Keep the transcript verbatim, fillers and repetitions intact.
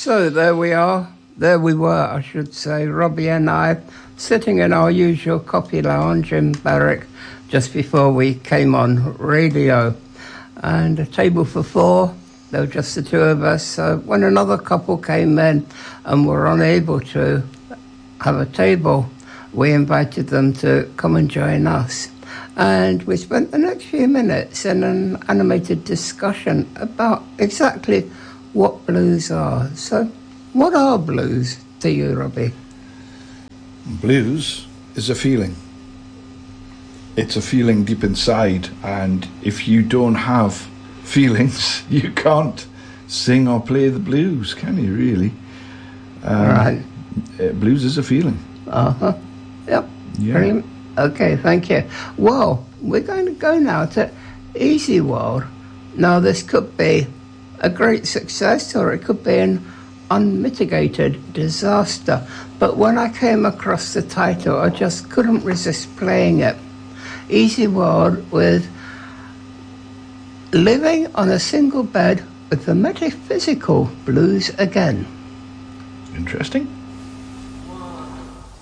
So there we are. There we were, I should say, Robbie and I, sitting in our usual coffee lounge in Berwick just before we came on radio. And a table for four, there were just the two of us. So when another couple came in and were unable to have a table, we invited them to come and join us. And we spent the next few minutes in an animated discussion about exactly what blues are. So what are blues to you, Robbie? Blues is a feeling. It's a feeling deep inside, and if you don't have feelings, you can't sing or play the blues, can you, really? Um, right. Blues is a feeling. Uh-huh. Yep. Yeah. Brilliant. Okay, thank you. Well, we're going to go now to Easy World. Now, this could be a great success, or it could be an unmitigated disaster. But when I came across the title, I just couldn't resist playing it. Easy World with Living on a Single Bed with the Metaphysical Blues Again. Interesting.